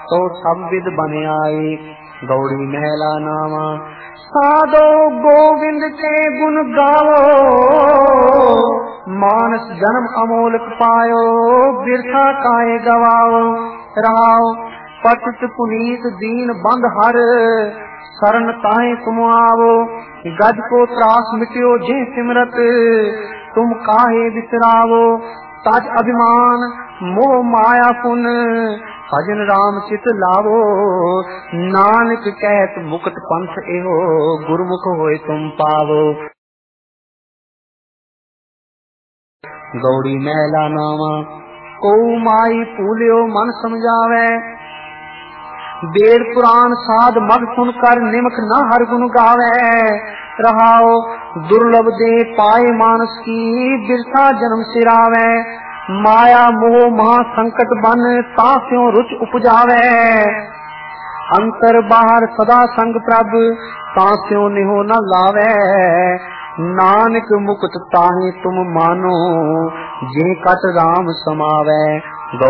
तो सब विद बन आए। गौड़ी महला नामा साधो गोविंद के गुण गावो, मानस जन्म अमोलक पायो, बिरथा काहे गवाओ। राव पतित पुनीत दीन बंद हर, शरण ताहे तुम आवो। गज को त्रास मिट्यो जे सिमरत, तुम काहे बिसरावो। तज अभिमान मोह माया पुन, भजन राम चित लावो। नानक कहत मुक्त पंथ एहो, गुरमुख होए तुम पावो। गौड़ी महला नामा को माई पूल्यो मन समझावे, वेद पुराण साध मग सुनकर निमक न हर गुण गावे। रहाओ दुर्लभ दे पाए मानस की, बिरसा जन्म सिरावे। माया मोह महा संकट बन, तास्यों रुच उपजावे। अंतर बाहर सदा संग प्रभ, तास्यों निहो न लावे। नानक मुकुत ताहि तुम मानो, जे कट राम समावे।